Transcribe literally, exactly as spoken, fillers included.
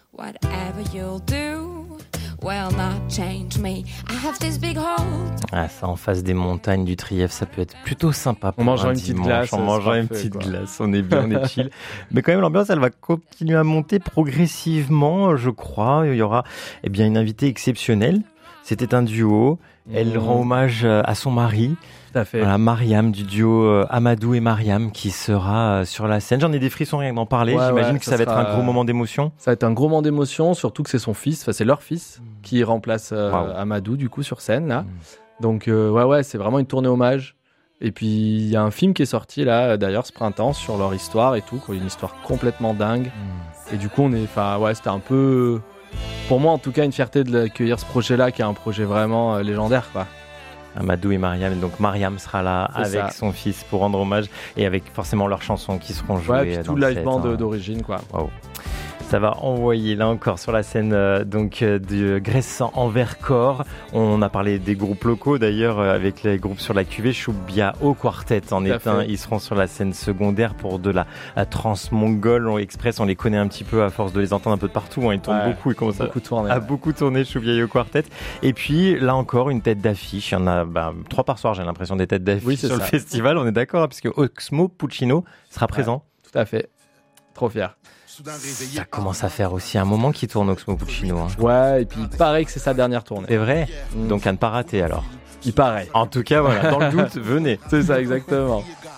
Whatever you'll do will not change me. I have this big hold. Ah, ça en face des montagnes du Trièves, ça peut être plutôt sympa. En mangeant un une petite dimanche, glace, en mangeant c'est une parfait, petite quoi. glace, on est bien, on est chill. Mais quand même, l'ambiance, elle va continuer à monter progressivement, je crois. Il y aura, eh bien, une invitée exceptionnelle. C'était un duo. Elle Mmh. rend hommage à son mari. Tout à fait. Voilà, Mariam, du duo euh, Amadou et Mariam, qui sera euh, sur la scène. J'en ai des frissons rien que d'en parler. Ouais, J'imagine ouais, que ça ça va être sera- un gros moment d'émotion. Ça va être un gros moment d'émotion, surtout que c'est son fils, enfin c'est leur fils, qui remplace euh, Waouh. Amadou du coup sur scène là. Mm. Donc euh, ouais ouais, c'est vraiment une tournée hommage. Et puis il y a un film qui est sorti là d'ailleurs ce printemps sur leur histoire et tout, quoi, une histoire complètement dingue. Et du coup on est, enfin ouais, c'était un peu, pour moi en tout cas, une fierté de l'accueillir ce projet-là, qui est un projet vraiment euh, légendaire quoi. Amadou et Mariam. Donc Mariam sera là C'est avec ça. son fils pour rendre hommage et avec forcément leurs chansons qui seront jouées. Ouais, puis dans tout le le live set, band hein. d'origine quoi. Waouh. Ça va envoyer là encore sur la scène euh, donc euh, de Gressan en Vercors. On a parlé des groupes locaux d'ailleurs euh, avec les groupes sur la cuvée. Choubia au Quartet en Tout à est un. fait. Ils seront sur la scène secondaire pour de la, la trans-mongole on- express. On les connaît un petit peu à force de les entendre un peu de partout. Hein. Ils tournent Ouais, beaucoup. Ils commencent à, Beaucoup tourné. a beaucoup tourné Choubia au Quartet. Et puis là encore une tête d'affiche. Il y en a bah, trois par soir. J'ai l'impression des têtes d'affiche Oui, c'est sur le ça. festival. On est d'accord hein, puisque Oxmo Puccino sera présent. Tout à fait. Trop fier. Ça commence à faire aussi un moment qui tourne Oxmo Puccino. Hein. Ouais, et puis il paraît que c'est sa dernière tournée. C'est vrai. Mm. Donc à ne pas rater alors. Il paraît. En tout cas, voilà, dans le doute, venez. C'est ça exactement.